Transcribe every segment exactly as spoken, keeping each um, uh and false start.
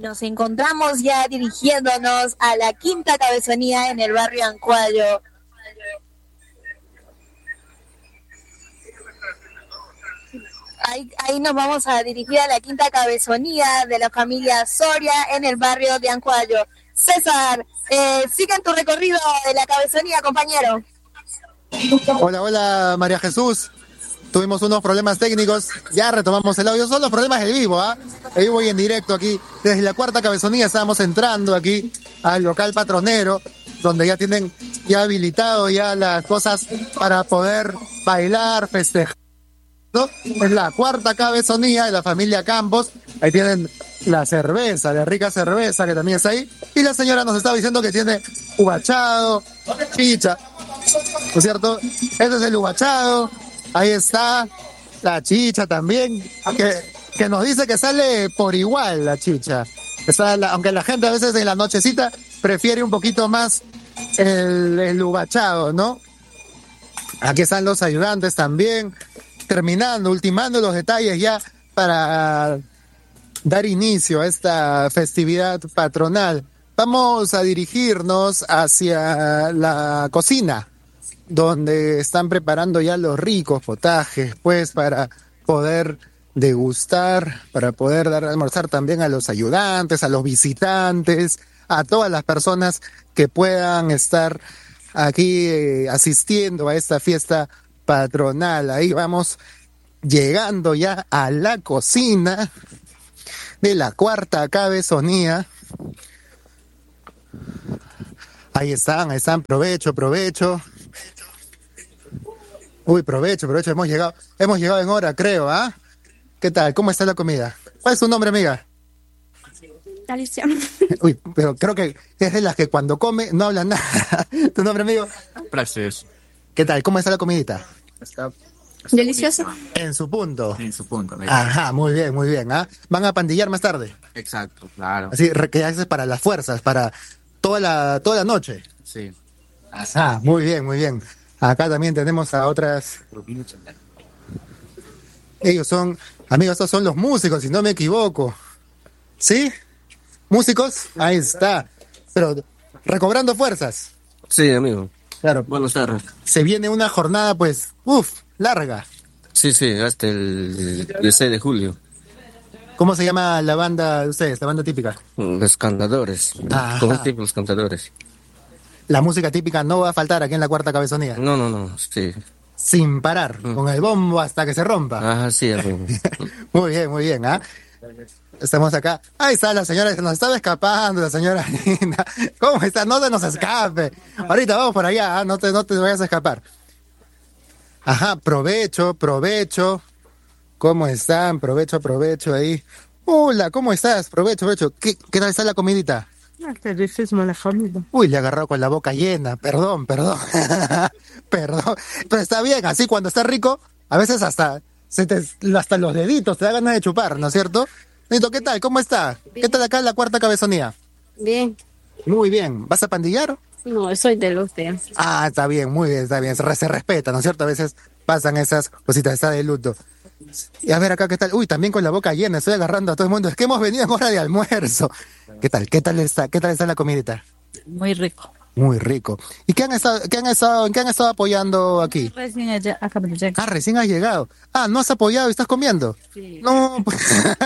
nos encontramos ya dirigiéndonos a la quinta cabezonía en el barrio Ancuayo. Ahí, ahí nos vamos a dirigir a la quinta cabezonía de la familia Soria en el barrio de Ancuayo. César, eh, sigue en tu recorrido de la cabezonía, compañero. Hola, hola, María Jesús. Tuvimos unos problemas técnicos, ya retomamos el audio. Son los problemas del vivo, ¿ah? ¿eh? El vivo y en directo aquí. Desde la cuarta cabezonía estábamos entrando aquí al local patronero, donde ya tienen ya habilitado ya las cosas para poder bailar, festejar. ¿No? Es la cuarta cabezonía de la familia Campos. Ahí tienen la cerveza, la rica cerveza que también está ahí. Y la señora nos estaba diciendo que tiene ubachado, chicha, ¿no es cierto? Este es el ubachado. Ahí está la chicha también, que, que nos dice que sale por igual la chicha. Está la, aunque la gente a veces en la nochecita prefiere un poquito más el, el ubachado, ¿no? Aquí están los ayudantes también, terminando, ultimando los detalles ya para dar inicio a esta festividad patronal. Vamos a dirigirnos hacia la cocina, donde están preparando ya los ricos potajes, pues, para poder degustar, para poder dar a almorzar también a los ayudantes, a los visitantes, a todas las personas que puedan estar aquí eh, asistiendo a esta fiesta patronal. Ahí vamos llegando ya a la cocina de la cuarta cabezonía. Ahí están, ahí están, provecho, provecho. Uy, provecho, provecho, hemos llegado, hemos llegado en hora, creo, ¿ah? ¿eh? ¿Qué tal? ¿Cómo está la comida? ¿Cuál es tu nombre, amiga? Alicia. Uy, pero creo que es de las que cuando come no habla nada. ¿Tu nombre, amigo? Praxis. ¿Qué tal? ¿Cómo está la comidita? Está, está Delicioso. En su punto. En su punto. Mira. Ajá, muy bien, muy bien. ¿ah? ¿Van a pandillar más tarde? Exacto, claro. Así, que haces para las fuerzas, para toda la, toda la noche. Sí. Ah, muy bien, muy bien. Acá también tenemos a otras. Ellos son, amigos, estos son los músicos, si no me equivoco. ¿Sí? ¿Músicos? Ahí está. Pero recobrando fuerzas. Sí, amigo. Claro. Buenas tardes. Se viene una jornada, pues, uff, larga. Sí, sí, hasta el dieciséis de julio. ¿Cómo se llama la banda de ustedes, la banda típica? Los cantadores. Ajá. ¿Cómo tipo los cantadores? La música típica no va a faltar aquí en la cuarta cabezonía. No, no, no, sí. Sin parar, Mm. con el bombo hasta que se rompa. Ajá, sí, amigo. Muy bien, muy bien, ¿ah? Estamos acá. Ahí está la señora que se nos estaba escapando, la señora linda. ¿Cómo está? No se nos escape. Ahorita vamos por allá, ¿ah? No te, no te vayas a escapar. Ajá, provecho, provecho. ¿Cómo están? Provecho, provecho ahí. Hola, ¿cómo estás? Provecho, provecho. ¿Qué, qué tal está la comidita? Uy, le agarró con la boca llena. Perdón, perdón. Perdón. Pero está bien, así cuando está rico, a veces hasta, se te, hasta los deditos te da ganas de chupar, ¿no es cierto? Nito, ¿qué tal? ¿Cómo está? ¿Qué tal acá en la cuarta cabezonía? Bien. Muy bien. ¿Vas a pandillar? No, soy de los de... Ah, está bien, muy bien, está bien. Se, se respeta, ¿no es cierto? A veces pasan esas cositas, está de luto. Y a ver acá, ¿qué tal? Uy, también con la boca llena, estoy agarrando a todo el mundo. Es que hemos venido en hora de almuerzo. ¿Qué tal? ¿Qué tal está? ¿Qué tal está la comidita? Muy rico. Muy rico. ¿Y qué han estado, qué han estado, en qué han estado apoyando aquí? Recién allá, acabo de llegar. Ah, recién has llegado. Ah, ¿no has apoyado y estás comiendo? Sí. No, pues...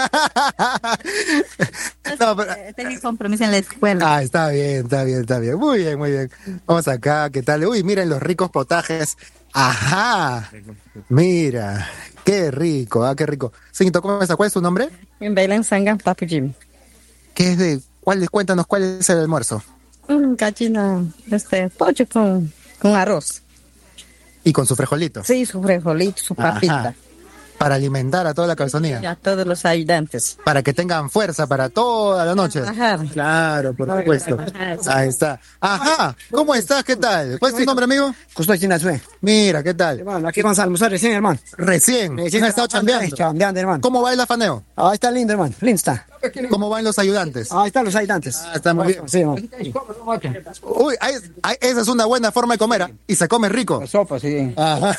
no, pero... Tengo compromiso en la escuela. Ah, está bien, está bien, está bien. Muy bien, muy bien. Vamos acá, ¿qué tal? Uy, miren los ricos potajes. Ajá. Mira, qué rico, ah, qué rico. Señorito, ¿cómo está? ¿Cuál es su nombre? En Bailan Sanga, Papi Jim. ¿Qué es de, cuál, cuéntanos, cuál es el almuerzo? Un gallina, este, pollo con, con arroz. Y con su frijolito. Sí, su frijolito, su papita. Ajá. Para alimentar a toda la cabezonía. Y a todos los ayudantes. Para que tengan fuerza para toda la noche. Ajá. Claro, por supuesto. Ahí está. Ajá. ¿Cómo estás? ¿Qué tal? ¿Cuál es tu nombre, amigo? Mira, ¿qué tal? Hermano, aquí vamos a almorzar recién, hermano. Recién. Recién ¿Has estado chambeando? Chambeando, hermano. ¿Cómo va el afaneo? Ahí está lindo, hermano. Lindo está. ¿Cómo van los ayudantes? Ahí están los habitantes. Ah, está muy bien. Sí, hermano. Uy, ahí- ahí- esa es una buena forma de comer, ¿ah? Y se come rico. La sopa, sí. Ajá.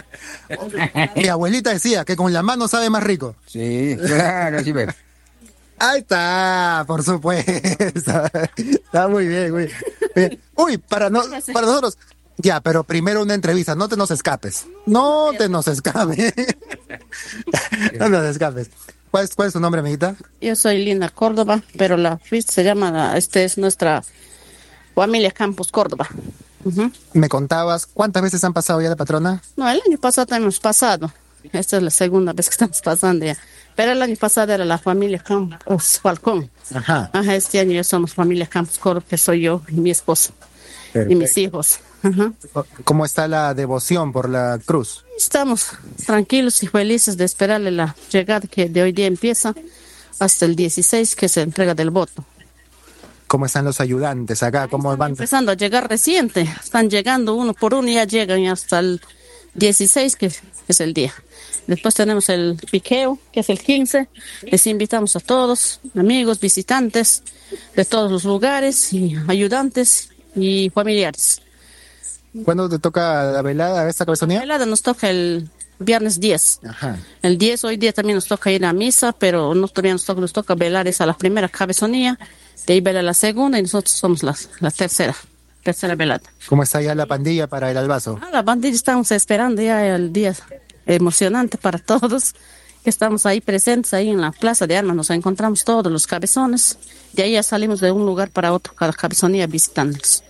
Mi abuelita decía que con la mano sabe más rico. Sí, claro, sí, ve. Ahí está, por supuesto. Está muy bien, muy bien. Uy, para, no, para nosotros. Ya, pero primero una entrevista, no te nos escapes. No te nos escapes. No nos escapes. ¿Cuál es, cuál es tu nombre, amiguita? Yo soy Linda Córdoba, pero la fiesta se llama, la- este es nuestra familia Campos Córdoba. Ujú. Me contabas, ¿cuántas veces han pasado ya la patrona? No, el año pasado hemos pasado. Esta es la segunda vez que estamos pasando ya. Pero el año pasado era la familia Campos Falcón. Ajá. Ajá, este año ya somos familia Campos Córdoba, que soy yo y mi esposo y mis hijos. Ajá. ¿Cómo está la devoción por la cruz? Estamos tranquilos y felices de esperarle la llegada que de hoy día empieza hasta el dieciséis, que se entrega del voto. ¿Cómo están los ayudantes acá? ¿Cómo van? Empezando a llegar reciente, están llegando uno por uno y ya llegan hasta el dieciséis, que es el día. Después tenemos el piqueo, que es el quince. Les invitamos a todos, amigos, visitantes de todos los lugares, y ayudantes y familiares. ¿Cuándo te toca la velada a esta La cabezonía? velada nos toca el viernes diez. Ajá. El diez, hoy día también nos toca ir a misa, pero no todavía nos toca, nos toca velar esa la primera cabezonía, de ahí vela la segunda y nosotros somos la, la tercera, tercera velada. ¿Cómo está ya la pandilla para el albazo? Ah, la bandilla estamos esperando ya el día emocionante para todos, que estamos ahí presentes, ahí en la Plaza de Armas, nos encontramos todos los cabezones, de ahí ya salimos de un lugar para otro, cada cabezonía visitándolos.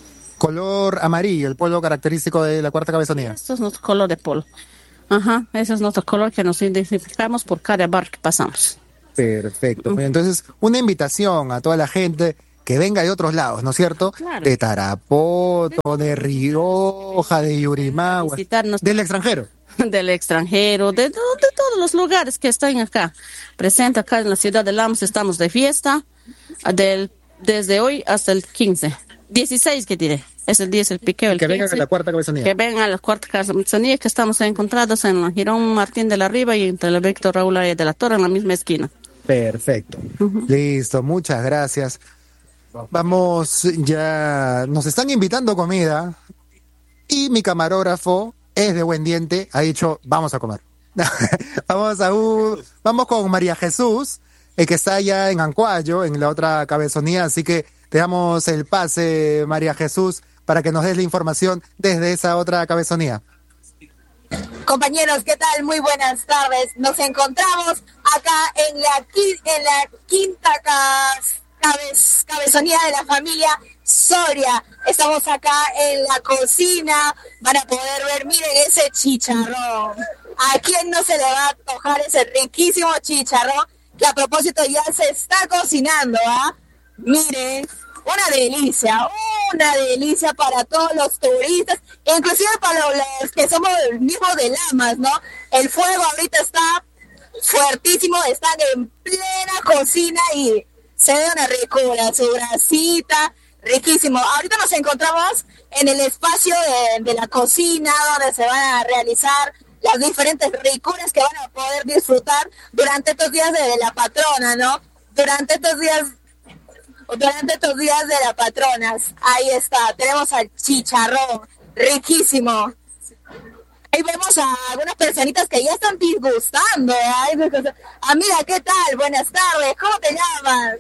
Color amarillo, el polo característico de la cuarta cabezonía. Esto es nuestro color de polo. Ajá, ese es nuestro color que nos identificamos por cada bar que pasamos. Perfecto. Muy bien. Entonces, una invitación a toda la gente que venga de otros lados, ¿no es cierto? Claro. De Tarapoto, de Rioja, de Yurimagua, Visitarnos. del extranjero. Del extranjero, de, de, de todos los lugares que están acá. Presente acá en la ciudad de Lamas, estamos de fiesta del, desde hoy hasta el quince. dieciséis, que diré. Es el diez, el piqueo, el Que vengan quince. a la cuarta cabezonía. Que vengan a la cuarta cabezonía, que estamos encontrados en la Girón Martín de la Riva y entre el Víctor Raúl Arias de la Torre, en la misma esquina. Perfecto. Listo, muchas gracias. Vamos ya, nos están invitando comida y mi camarógrafo es de buen diente, ha dicho, vamos a comer. Vamos a un, vamos con María Jesús, el que está allá en Ancuayo, en la otra cabezonía, así que te damos el pase, María Jesús, para que nos des la información desde esa otra cabezonía. Compañeros, ¿qué tal? Muy buenas tardes. Nos encontramos acá en la, qui- en la quinta ca- cabez- cabezonía de la familia Soria. Estamos acá en la cocina. Van a poder ver, miren ese chicharrón. ¿A quién no se le va a antojar ese riquísimo chicharrón? Que a propósito ya se está cocinando, ¿ah? Miren, una delicia, una delicia para todos los turistas, inclusive para los que somos mismos de Lamas, ¿no? El fuego ahorita está fuertísimo, están en plena cocina y se ve una ricura, su grasita, riquísimo. Ahorita nos encontramos en el espacio de, de la cocina, donde se van a realizar las diferentes ricuras que van a poder disfrutar durante estos días de, de la patrona, ¿no? Durante estos días durante estos días de las patronas. Ahí está, tenemos al chicharrón, riquísimo. Ahí vemos a algunas personitas que ya están disgustando. ¿eh? Amiga, ¿qué tal? Buenas tardes, ¿cómo te llamas?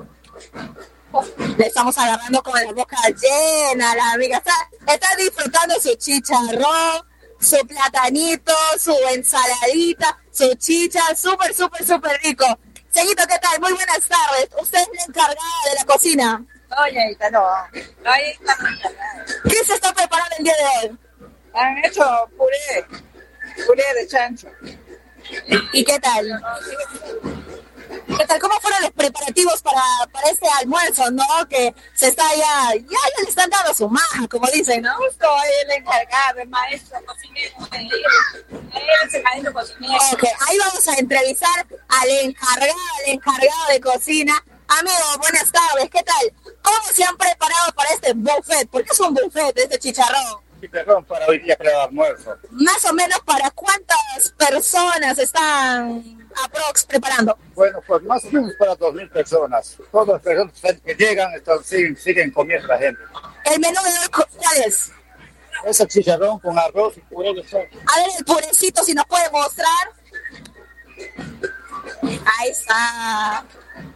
Le estamos agarrando con la boca llena, la amiga. Está, está disfrutando su chicharrón, su platanito, su ensaladita, su chicha, súper, súper, súper rico. Señorito, ¿qué tal? Muy buenas tardes. Usted es la encargada de la cocina. Oye, no, no hay ¿Qué se está preparando el día de hoy? Han hecho puré, puré de chancho. ¿Y qué tal? ¿Qué tal? ¿Cómo fueron los preparativos para, para este almuerzo, no? Que se está ya, ya, ya le están dando su maja, como dicen, ¿no? Justo el encargado, el maestro cocinero, él es el maestro cocinero. Ok, ahí vamos a entrevistar al encargado, al encargado de cocina. Amigo, buenas tardes, ¿qué tal? ¿Cómo se han preparado para este buffet? ¿Por qué es un buffet este chicharrón? Chicharrón para hoy día para el almuerzo. Más o menos, ¿para cuántas personas están aprox preparando? Bueno, pues más o menos para dos mil personas. Todas las personas que llegan están, siguen, siguen comiendo la gente. ¿El menú de hoy cuál es? Es el chicharrón con arroz y puré de chancho. A ver el purecito, si nos puede mostrar. Ahí está.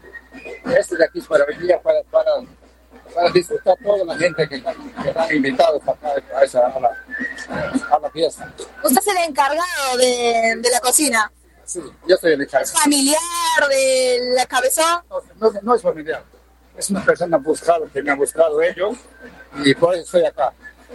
este de aquí es para venir para, para, para disfrutar toda la gente que, que están invitados acá a, esa, a, la, a la fiesta. Usted es el encargado de, de la cocina. Sí, yo soy el encargado. ¿Familiar de la cabezón? No, no, no es familiar. Es una persona buscada que me han buscado ellos y por eso estoy acá.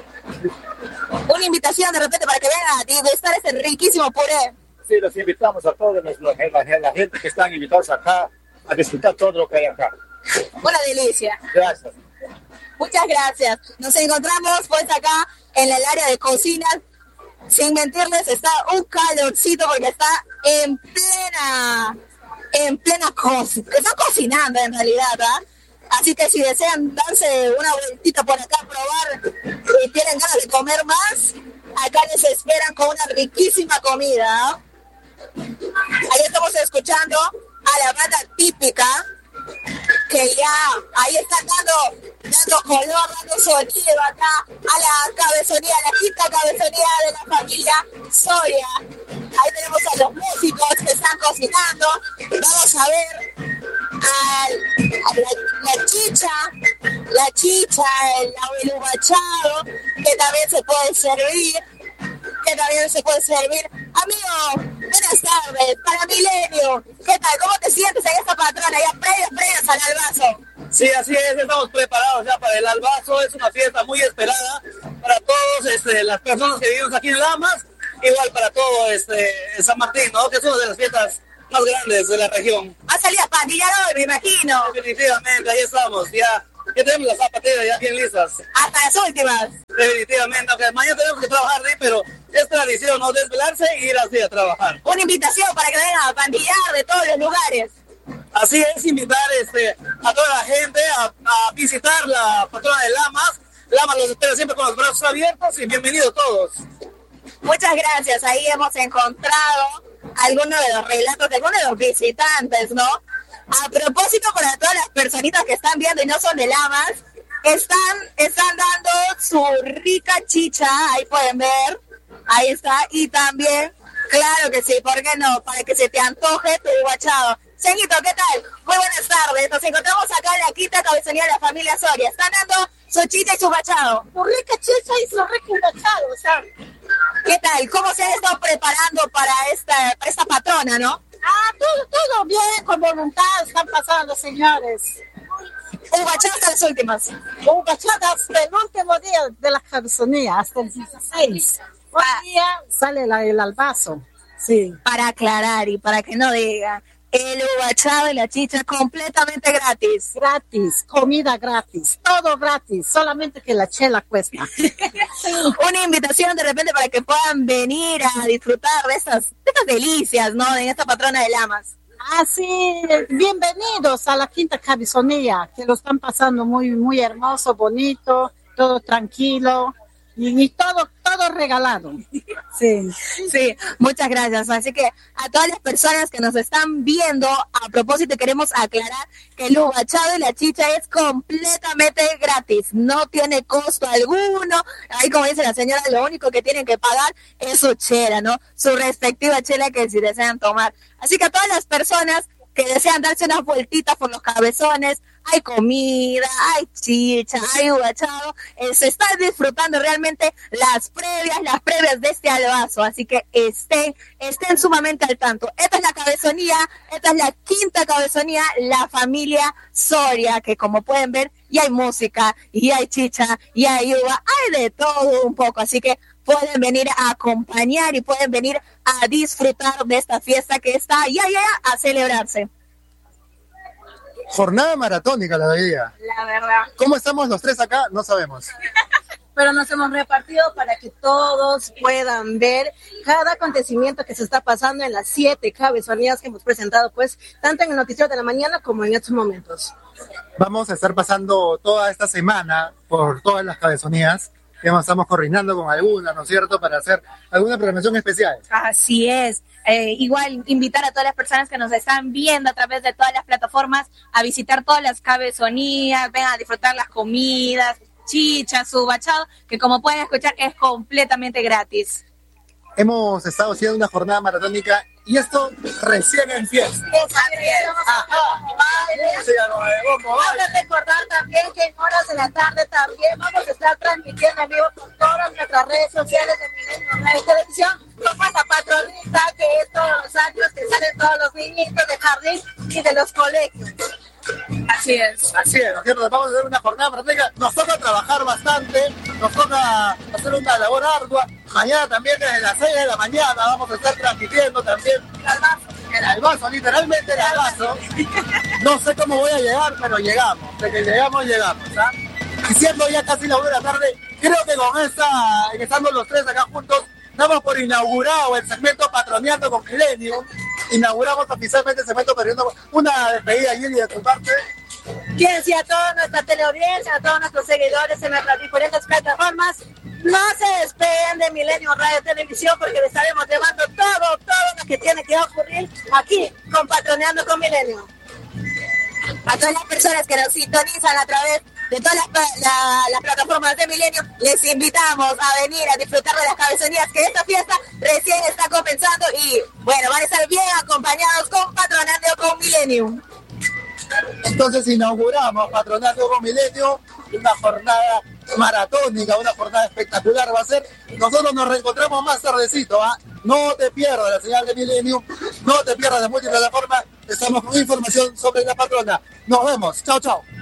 Una invitación de repente para que vengan a degustar ese riquísimo puré. Sí, los invitamos a todos los, los, la, la gente que están invitados acá a disfrutar todo lo que hay acá. Una delicia. Gracias. Muchas gracias. Nos encontramos pues acá en el área de cocinas. Sin mentirles, está un calorcito porque está en plena, en plena cocina. Está cocinando en realidad, ¿ah? Así que si desean darse una vueltita por acá a probar y tienen ganas de comer más, acá les esperan con una riquísima comida. Ahí estamos escuchando a la banda típica que ya ahí están dando, dando color, dando sonido acá a la cabezonía, a la quinta cabezonía de la familia Soria. Ahí tenemos a los músicos que están cocinando. Vamos a ver a, a la, la chicha, la chicha, el abelubachado, que también se puede servir, que también se puede servir. Amigo, buenas tardes, para Milenio, ¿qué tal? ¿Cómo te sientes en esta patrona? Ya previos, previos al albazo. Sí, así es, estamos preparados ya para el albazo, es una fiesta muy esperada para todas este, las personas que vivimos aquí en Lamas, igual para todo este, San Martín, ¿no? Que es una de las fiestas más grandes de la región. Ha salido a pandillar hoy, me imagino. Definitivamente, ahí estamos, ya, ya tenemos las zapatillas ya bien listas. Hasta las últimas. Definitivamente, aunque mañana tenemos que trabajar, ¿sí? Pero es tradición, ¿no? Desvelarse y ir así a trabajar. Una invitación para que vengan a pandillar de todos los lugares. Así es, invitar este, a toda la gente a, a visitar la patrona de Lamas. Lamas los espera siempre con los brazos abiertos y bienvenidos todos. Muchas gracias. Ahí hemos encontrado algunos de los relatos de algunos de los visitantes, ¿no? A propósito, para todas las personitas que están viendo y no son de Lamas, están, están dando su rica chicha, ahí pueden ver, ahí está, y también, claro que sí, ¿por qué no? Para que se te antoje tu guachado. Señito, ¿qué tal? Muy buenas tardes, nos encontramos acá en la quinta cabezonía de la familia Soria. Están dando su chicha y su guachado. Su rica chicha y su rico guachado, o sea. ¿Qué tal? ¿Cómo se han estado preparando para esta, para esta patrona, no? Ah, todo, todo bien, con voluntad, están pasando los señores. Un guachado hasta las últimas. Un guachado hasta el último día de la cabezonía, hasta el dieciséis. Hoy Ah. día sale la, el albazo. Sí. Para aclarar y para que no digan, el guachado y la chicha completamente gratis. Gratis, comida gratis, todo gratis, solamente que la chela cuesta. Una invitación de repente para que puedan venir a disfrutar de estas, de estas delicias, ¿no? En esta patrona de Lamas. Ah, sí, bienvenidos a la quinta cabezonía, que lo están pasando muy, muy hermoso, bonito, todo tranquilo. Y, y todo, todo regalado. Sí, sí, muchas gracias. Así que a todas las personas que nos están viendo, a propósito queremos aclarar que el guachado y la chicha es completamente gratis, no tiene costo alguno. Ahí como dice la señora, lo único que tienen que pagar es su chela, ¿no? Su respectiva chela que si desean tomar. Así que a todas las personas que desean darse unas vueltitas por los cabezones, hay comida, hay chicha, hay guachado, eh, se está disfrutando realmente las previas, las previas de este albazo, así que estén, estén sumamente al tanto. Esta es la cabezonía, esta es la quinta cabezonía, la familia Soria, que como pueden ver, y hay música, y hay chicha, y hay uva, hay de todo un poco, así que pueden venir a acompañar y pueden venir a disfrutar de esta fiesta que está ya, ya, a celebrarse. Jornada maratónica la de hoy día. La verdad. ¿Cómo estamos los tres acá? No sabemos. Pero nos hemos repartido para que todos puedan ver cada acontecimiento que se está pasando en las siete cabezonías que hemos presentado, pues, tanto en el noticiero de la mañana como en estos momentos. Vamos a estar pasando toda esta semana por todas las cabezonías. Ya estamos coordinando con alguna, ¿no es cierto?, para hacer alguna programación especial. Así es. Eh, igual invitar a todas las personas que nos están viendo a través de todas las plataformas a visitar todas las cabezonías, vengan a disfrutar las comidas, chicha, su bachado, que como pueden escuchar es completamente gratis. Hemos estado haciendo una jornada maratónica y esto recién empieza. Así es. Ajá. como Cabe recordar también que en horas de la tarde también vamos a estar transmitiendo en vivo con todas nuestras redes sociales de Milenio Radio Televisión, como la patronita, que es todos los años que salen todos los niñitos de jardín y de los colegios. Así es. Así es, ¿no es cierto? Vamos a hacer una jornada práctica. Nos toca trabajar bastante, nos toca hacer una labor ardua. Mañana también desde las seis de la mañana vamos a estar transmitiendo también el albazo, literalmente el albazo. No sé cómo voy a llegar, pero llegamos. De que llegamos, llegamos. ¿Ah? Y siendo ya casi la una de la tarde, creo que con esta, estando los tres acá juntos, damos por inaugurado el segmento Patroneando con Milenio. Inauguramos oficialmente el segmento Patroneando. Una despedida, Gili, de tu parte. Quiero decir a toda nuestra teleaudiencia, a todos nuestros seguidores en nuestras diferentes plataformas, no se despeguen de Milenio Radio Televisión porque les estaremos llevando todo, todo lo que tiene que ocurrir aquí con Patroneando con Milenio. A todas las personas que nos sintonizan a través de todas las, la, las plataformas de Milenio, les invitamos a venir a disfrutar de las cabezonías, que esta fiesta recién está comenzando y bueno, van a estar bien acompañados con Patroneando con Milenio. Entonces inauguramos Patronato con Milenio, una jornada maratónica, una jornada espectacular va a ser. Nosotros nos reencontramos más tardecito, ¿ah? No te pierdas la señal de Milenio, no te pierdas de multiplataforma. Estamos con información sobre la patrona. Nos vemos, chao, chao.